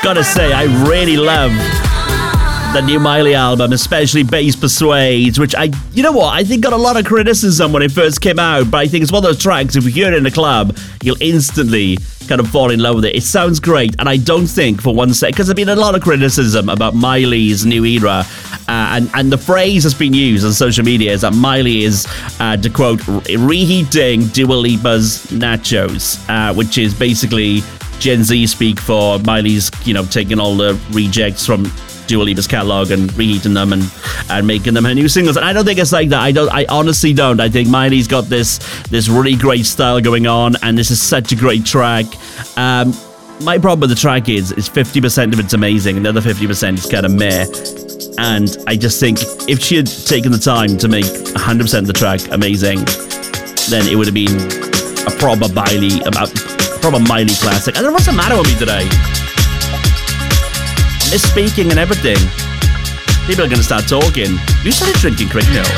gotta say, I really love the new Miley album, especially Bass Persuades, which I think got a lot of criticism when it first came out, but I think it's one of those tracks, if you hear it in a club, you'll instantly kind of fall in love with it. It sounds great, and I don't think for one second, because there's been a lot of criticism about Miley's new era, and the phrase that's been used on social media is that Miley is, to quote, reheating Dua Lipa's nachos, which is basically Gen Z speak for Miley's, taking all the rejects from Dua Lipa's catalog and reheating them and making them her new singles. And I don't think it's like that. I honestly don't. I think Miley's got this really great style going on, and this is such a great track. My problem with the track is 50% of it's amazing and the other 50% is kind of meh. And I just think if she had taken the time to make 100% of the track amazing, then it would have been a proper Miley classic. I don't know what's the matter with me today. Misspeaking and everything. People are going to start talking. You started drinking Cricktail.